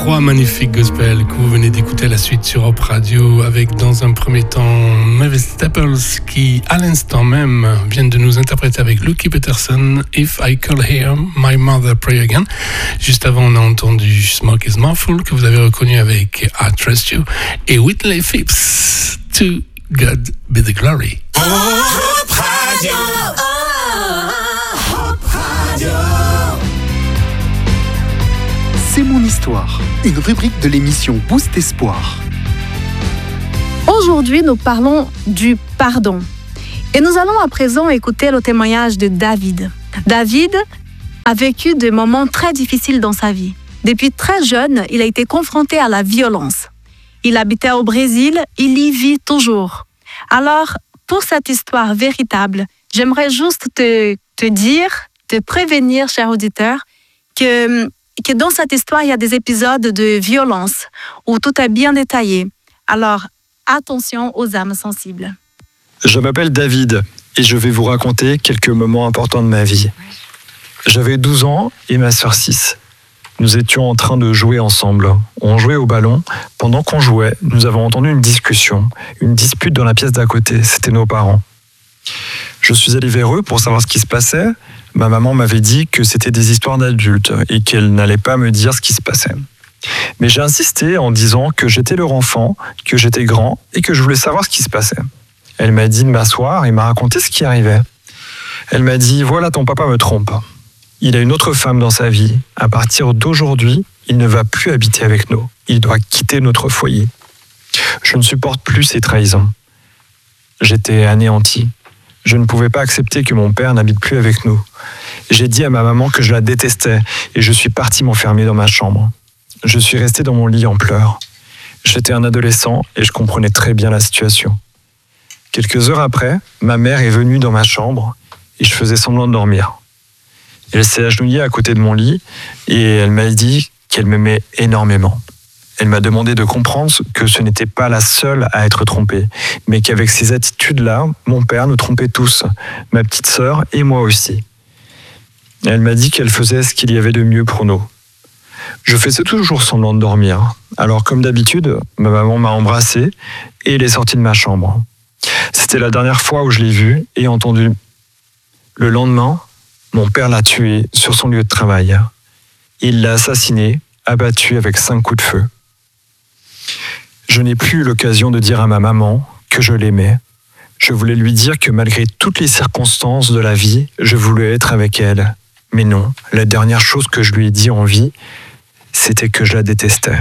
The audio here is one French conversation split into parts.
Trois magnifiques gospels que vous venez d'écouter à la suite sur Hop Radio avec dans un premier temps Mavis Staples qui à l'instant même viennent de nous interpréter avec Lucky Peterson If I Call Here My Mother Pray Again. Juste avant on a entendu Smoke Is Muffled que vous avez reconnu avec I Trust You et Whitney Phipps To God Be The Glory. Hop Radio. Hop Radio. C'est mon histoire, une rubrique de l'émission Boost Espoir. Aujourd'hui, nous parlons du pardon. Et nous allons à présent écouter le témoignage de David. David a vécu des moments très difficiles dans sa vie. Depuis très jeune, il a été confronté à la violence. Il habitait au Brésil, il y vit toujours. Alors, pour cette histoire véritable, j'aimerais juste te prévenir, cher auditeur, que dans cette histoire, il y a des épisodes de violence où tout est bien détaillé. Alors, attention aux âmes sensibles. Je m'appelle David et je vais vous raconter quelques moments importants de ma vie. J'avais 12 ans et ma sœur 6. Nous étions en train de jouer ensemble. On jouait au ballon. Pendant qu'on jouait, nous avons entendu une discussion, une dispute dans la pièce d'à côté. C'était nos parents. Je suis allé vers eux pour savoir ce qui se passait. Ma maman m'avait dit que c'était des histoires d'adultes et qu'elle n'allait pas me dire ce qui se passait. Mais j'ai insisté en disant que j'étais leur enfant, que j'étais grand et que je voulais savoir ce qui se passait. Elle m'a dit de m'asseoir et m'a raconté ce qui arrivait. Elle m'a dit « Voilà, ton papa me trompe. Il a une autre femme dans sa vie. À partir d'aujourd'hui, il ne va plus habiter avec nous. Il doit quitter notre foyer. Je ne supporte plus ces trahisons. » J'étais anéanti. Je ne pouvais pas accepter que mon père n'habite plus avec nous. J'ai dit à ma maman que je la détestais et je suis parti m'enfermer dans ma chambre. Je suis resté dans mon lit en pleurs. J'étais un adolescent et je comprenais très bien la situation. Quelques heures après, ma mère est venue dans ma chambre et je faisais semblant de dormir. Elle s'est agenouillée à côté de mon lit et elle m'a dit qu'elle m'aimait énormément. Elle m'a demandé de comprendre que ce n'était pas la seule à être trompée, mais qu'avec ces attitudes-là, mon père nous trompait tous, ma petite sœur et moi aussi. Elle m'a dit qu'elle faisait ce qu'il y avait de mieux pour nous. Je faisais toujours semblant de dormir. Alors, comme d'habitude, ma maman m'a embrassé et elle est sortie de ma chambre. C'était la dernière fois où je l'ai vue et entendue. Le lendemain, mon père l'a tuée sur son lieu de travail. Il l'a assassinée, abattue avec 5 coups de feu. Je n'ai plus eu l'occasion de dire à ma maman que je l'aimais. Je voulais lui dire que malgré toutes les circonstances de la vie, je voulais être avec elle. Mais non, la dernière chose que je lui ai dit en vie, c'était que je la détestais.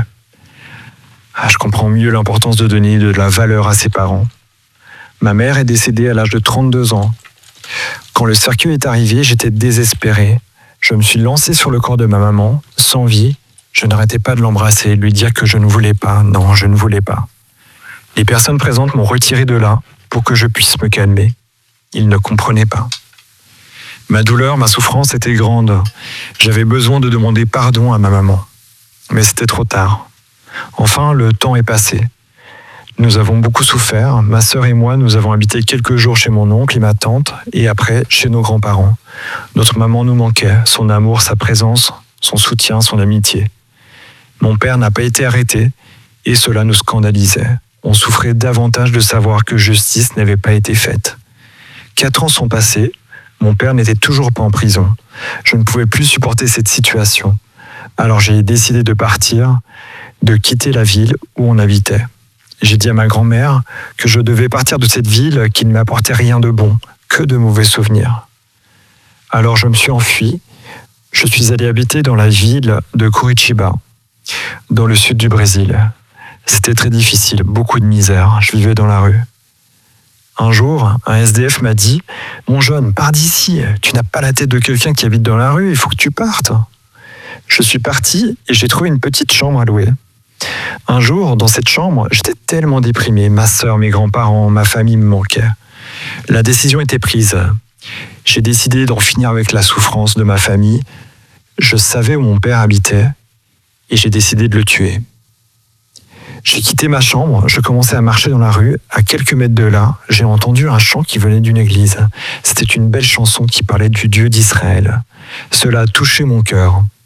Je comprends mieux l'importance de donner de la valeur à ses parents. Ma mère est décédée à l'âge de 32 ans. Quand le cercueil est arrivé, j'étais désespéré. Je me suis lancé sur le corps de ma maman, sans vie. Je n'arrêtais pas de l'embrasser, de lui dire que je ne voulais pas. Non, je ne voulais pas. Les personnes présentes m'ont retiré de là pour que je puisse me calmer. Ils ne comprenaient pas. Ma douleur, ma souffrance était grande. J'avais besoin de demander pardon à ma maman. Mais c'était trop tard. Enfin, le temps est passé. Nous avons beaucoup souffert. Ma sœur et moi, nous avons habité quelques jours chez mon oncle et ma tante, et après, chez nos grands-parents. Notre maman nous manquait, son amour, sa présence, son soutien, son amitié. Mon père n'a pas été arrêté, et cela nous scandalisait. On souffrait davantage de savoir que justice n'avait pas été faite. 4 ans sont passés, mon père n'était toujours pas en prison. Je ne pouvais plus supporter cette situation. Alors j'ai décidé de partir, de quitter la ville où on habitait. J'ai dit à ma grand-mère que je devais partir de cette ville qui ne m'apportait rien de bon, que de mauvais souvenirs. Alors je me suis enfui. Je suis allé habiter dans la ville de Curitiba, dans le sud du Brésil. C'était très difficile, beaucoup de misère. Je vivais dans la rue. Un jour, un SDF m'a dit « Mon jeune, pars d'ici. Tu n'as pas la tête de quelqu'un qui habite dans la rue, il faut que tu partes. » Je suis parti et j'ai trouvé une petite chambre à louer. Un jour, dans cette chambre, j'étais tellement déprimé. Ma sœur, mes grands-parents, ma famille me manquaient. La décision était prise. J'ai décidé d'en finir avec la souffrance de ma famille. Je savais où mon père habitait et j'ai décidé de le tuer. J'ai quitté ma chambre, je commençais à marcher dans la rue. À quelques mètres de là, j'ai entendu un chant qui venait d'une église. C'était une belle chanson qui parlait du Dieu d'Israël. Cela a touché mon cœur.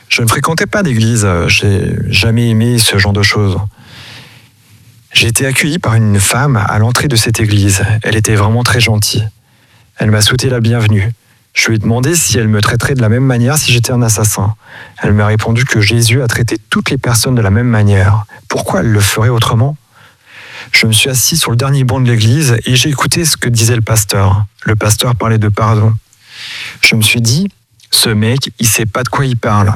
Je ne fréquentais pas d'église, j'ai jamais aimé ce genre de choses. J'ai été accueilli par une femme à l'entrée de cette église. Elle était vraiment très gentille. Elle m'a souhaité la bienvenue. Je lui ai demandé si elle me traiterait de la même manière si j'étais un assassin. Elle m'a répondu que Jésus a traité toutes les personnes de la même manière. Pourquoi elle le ferait autrement ? Je me suis assis sur le dernier banc de l'église et j'ai écouté ce que disait le pasteur. Le pasteur parlait de pardon. Je me suis dit, ce mec, il sait pas de quoi il parle.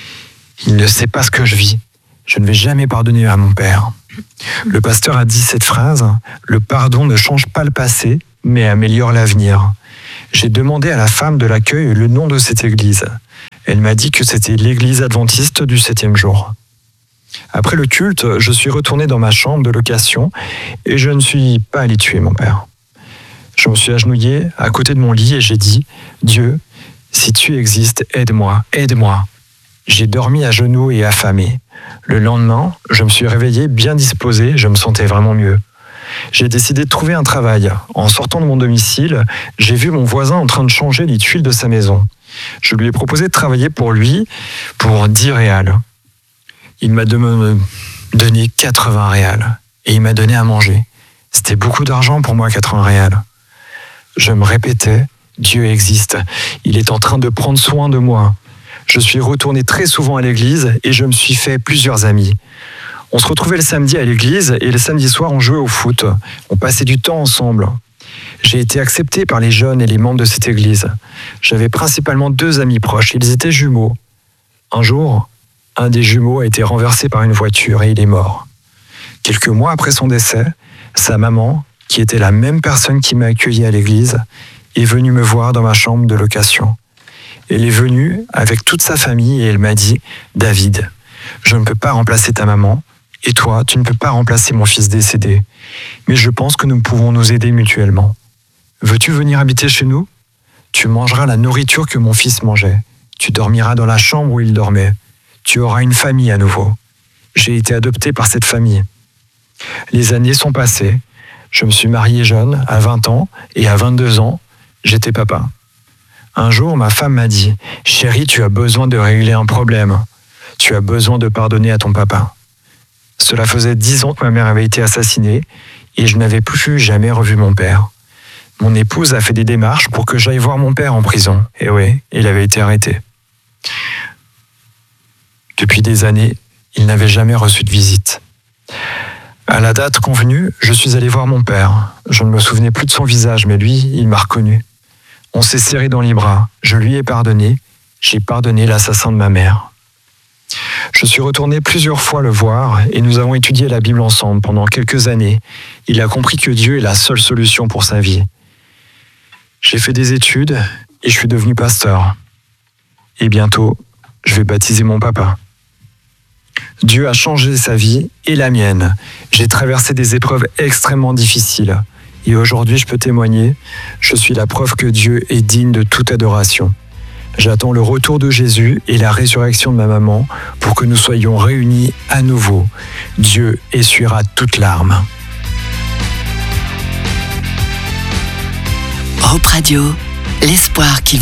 Il ne sait pas ce que je vis. Je ne vais jamais pardonner à mon père. Le pasteur a dit cette phrase, le pardon ne change pas le passé, mais améliore l'avenir. J'ai demandé à la femme de l'accueil le nom de cette église. Elle m'a dit que c'était l'église adventiste du 7e jour. Après le culte, je suis retourné dans ma chambre de location et je ne suis pas allé tuer mon père. Je me suis agenouillé à côté de mon lit et j'ai dit « Dieu, si tu existes, aide-moi, aide-moi ». J'ai dormi à genoux et affamé. Le lendemain, je me suis réveillé bien disposé, je me sentais vraiment mieux. J'ai décidé de trouver un travail. En sortant de mon domicile, j'ai vu mon voisin en train de changer les tuiles de sa maison. Je lui ai proposé de travailler pour lui pour 10 réals. Il m'a donné 80 réals et il m'a donné à manger. C'était beaucoup d'argent pour moi, 80 réals. Je me répétais, Dieu existe. Il est en train de prendre soin de moi. Je suis retourné très souvent à l'église et je me suis fait plusieurs amis. On se retrouvait le samedi à l'église et le samedi soir, on jouait au foot. On passait du temps ensemble. J'ai été accepté par les jeunes et les membres de cette église. J'avais principalement 2 amis proches. Ils étaient jumeaux. Un jour, un des jumeaux a été renversé par une voiture et il est mort. Quelques mois après son décès, sa maman, qui était la même personne qui m'a accueilli à l'église, est venue me voir dans ma chambre de location. Elle est venue avec toute sa famille et elle m'a dit « David, je ne peux pas remplacer ta maman et toi, tu ne peux pas remplacer mon fils décédé. Mais je pense que nous pouvons nous aider mutuellement. Veux-tu venir habiter chez nous ? Tu mangeras la nourriture que mon fils mangeait. Tu dormiras dans la chambre où il dormait. Tu auras une famille à nouveau. J'ai été adopté par cette famille. Les années sont passées. Je me suis marié jeune, à 20 ans, et à 22 ans, j'étais papa. Un jour, ma femme m'a dit « Chérie, tu as besoin de régler un problème. Tu as besoin de pardonner à ton papa. » Cela faisait 10 ans que ma mère avait été assassinée et je n'avais plus jamais revu mon père. Mon épouse a fait des démarches pour que j'aille voir mon père en prison. Et oui, il avait été arrêté. Depuis des années, il n'avait jamais reçu de visite. À la date convenue, je suis allé voir mon père. Je ne me souvenais plus de son visage, mais lui, il m'a reconnu. On s'est serré dans les bras. Je lui ai pardonné. J'ai pardonné l'assassin de ma mère. Je suis retourné plusieurs fois le voir et nous avons étudié la Bible ensemble pendant quelques années. Il a compris que Dieu est la seule solution pour sa vie. J'ai fait des études et je suis devenu pasteur. Et bientôt, je vais baptiser mon papa. Dieu a changé sa vie et la mienne. J'ai traversé des épreuves extrêmement difficiles. Et aujourd'hui, je peux témoigner, je suis la preuve que Dieu est digne de toute adoration. J'attends le retour de Jésus et la résurrection de ma maman pour que nous soyons réunis à nouveau. Dieu essuiera toute larme. Hope Radio, l'espoir qui vous